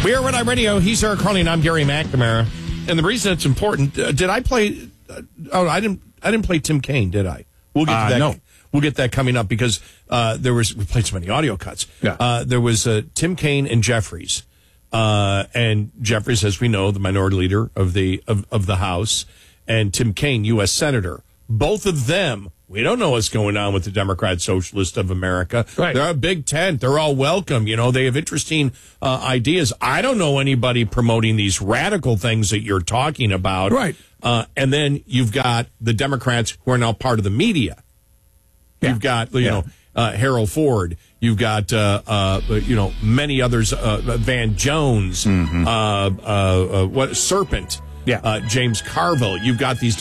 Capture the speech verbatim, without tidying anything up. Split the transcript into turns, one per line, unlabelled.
We are Red Eye Radio. He's Eric Harley, and I'm Gary McNamara. And the reason it's important, uh, did I play? Uh, oh, I didn't. I didn't play Tim Kaine, did I? We'll get to
Uh,
that.
no.
We'll get that coming up because uh, there was. We played so many audio cuts.
Yeah.
Uh, there was uh, Tim Kaine and Jeffries, uh, and Jeffries, as we know, the minority leader of the of, of the House, and Tim Kaine, U S Senator. Both of them. We don't know what's going on with the Democrat Socialist of America.
Right.
They're a big tent. They're all welcome. You know, they have interesting uh, ideas. I don't know anybody promoting these radical things that you're talking about.
Right.
Uh, and then you've got the Democrats who are now part of the media.
Yeah.
You've got, you
Yeah.
know, uh, Harold Ford. You've got, uh, uh, you know, many others, uh, Van Jones,
Mm-hmm.
uh, uh, uh, what, Serpent,
Yeah.
uh, James Carville. You've got these